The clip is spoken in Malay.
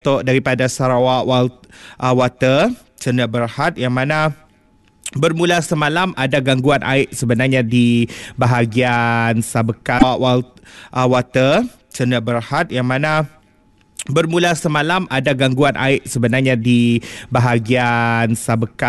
untuk daripada Sarawak Water Cendera Berhad, yang mana bermula semalam ada gangguan air sebenarnya di bahagian Sabeka Water Cendera Berhad, yang mana bermula semalam ada gangguan air sebenarnya di bahagian Sabeka